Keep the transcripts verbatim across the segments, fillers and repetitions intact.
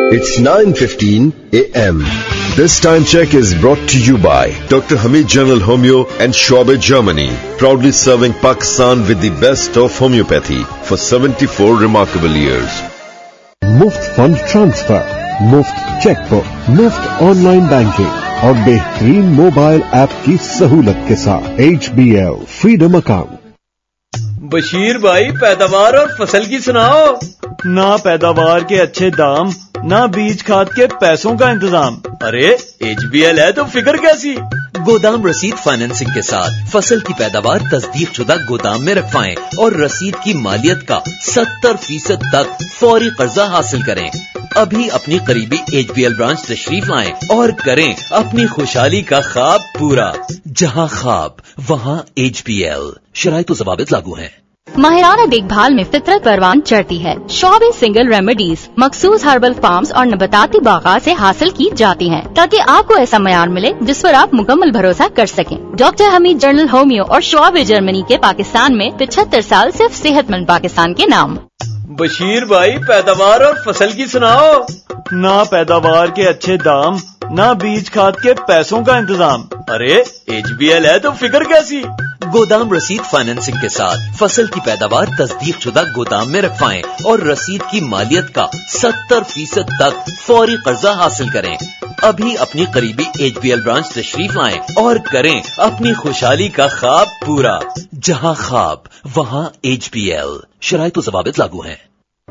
It's nine fifteen a m This time check is brought to you by Doctor Hamid General Homeo and Schwabe, Germany, proudly serving Pakistan with the best of homeopathy for seventy-four remarkable years. मुफ्त fund transfer, मुफ्त chequebook, मुफ्त online banking और बेहतरीन mobile app की सहूलत के साथ H B L freedom account. Bashir भाई, पैदावार और फसल की सुनाओ। ना पैदावार के अच्छे दाम, ना बीज खाद के पैसों का इंतजाम। अरे एच बी एल है तो फिक्र कैसी? गोदाम रसीद फाइनेंसिंग के साथ फसल की पैदावार तस्दीक शुदा गोदाम में रखवाएं और रसीद की मालियत का सत्तर फीसद तक फौरी कर्जा हासिल करें। अभी अपनी करीबी एच बी एल ब्रांच तशरीफ लाएं और करें अपनी खुशहाली का ख्वाब पूरा। जहां ख्वाब वहां एच बी एल। शराइत व ज़वाबित लागू हैं। माहिराना देखभाल में फितरत परवान चढ़ती है। शॉबे सिंगल रेमेडीज मखसूस हर्बल फार्म्स और नबताती बागात से हासिल की जाती हैं, ताकि आपको ऐसा मयार मिले जिस पर आप मुकम्मल भरोसा कर सकें। डॉक्टर हमीद जनरल होमियो और शॉबे जर्मनी के पाकिस्तान में पिछहत्तर साल सिर्फ सेहतमंद पाकिस्तान के नाम। बशीर भाई, पैदावार और फसल की सुनाओ। ना पैदावार के अच्छे दाम, ना बीज खाद के पैसों का इंतजाम। अरे एच बी एल है तो फिक्र कैसी? गोदाम रसीद फाइनेंसिंग के साथ फसल की पैदावार तस्दीक शुदा गोदाम में रखवाएं और रसीद की मालियत का सत्तर फीसद तक फौरी कर्जा हासिल करें। अभी अपनी करीबी एच बी एल ब्रांच तशरीफ लाएं और करें अपनी खुशहाली का ख्वाब पूरा। जहां ख्वाब वहां एच बी एल। शराइत व ज़वाबित लागू हैं।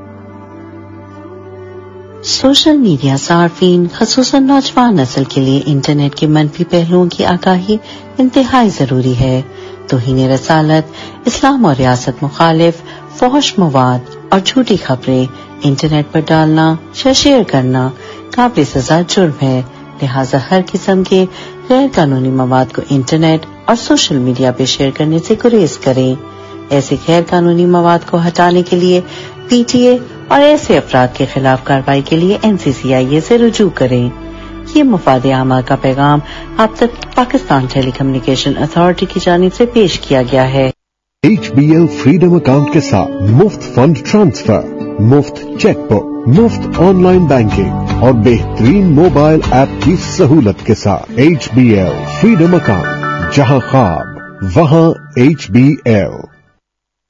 सोशल मीडिया सार्फिन खसूसन नौजवान नस्ल के लिए इंटरनेट के मनफी पहलुओं की आगाही इंतहाई जरूरी है। तौहीन रसालत, इस्लाम और रियासत मुखालिफ फौश मवाद और झूठी खबरें इंटरनेट पर डालना या शेयर करना काबिल सजा जुर्म है। लिहाजा हर किस्म के गैर कानूनी मवाद को इंटरनेट और सोशल मीडिया पे शेयर करने से गुरेज करें। ऐसे गैर कानूनी मवाद को हटाने के लिए पी टी ए और ऐसे अफराद के खिलाफ कार्रवाई के लिए एन सी सी आई ए से रुजू करें। ये मुफाद आमा का पैगाम आप तक पाकिस्तान टेली कम्युनिकेशन अथॉरिटी की जानिब से पेश किया गया है। H B L freedom account के साथ मुफ्त फंड ट्रांसफर, मुफ्त चेकबुक, मुफ्त ऑनलाइन बैंकिंग और बेहतरीन मोबाइल ऐप की सहूलत के साथ H B L freedom account. जहां ख्वाब वहां एच बी एल।